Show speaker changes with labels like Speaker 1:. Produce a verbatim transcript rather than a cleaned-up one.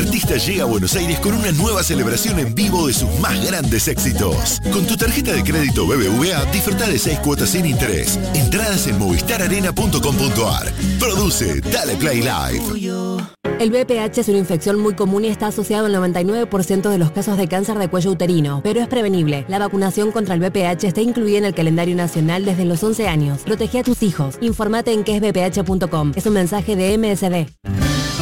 Speaker 1: artista llega a Buenos Aires con una nueva celebración en vivo de sus más grandes éxitos. Con tu tarjeta de crédito B B V A, disfruta de seis cuotas sin interés. Entradas en movistar arena punto com punto ar. Produce Dale Play Live.
Speaker 2: El B P H es una infección muy común y está asociado al noventa y nueve por ciento de los casos de cáncer de cuello uterino, pero es prevenible. La vacunación contra el B P H está incluida en el calendario nacional desde los once años. Protege a tus hijos. Informate en que es b p h punto com. Es un mensaje de M S D.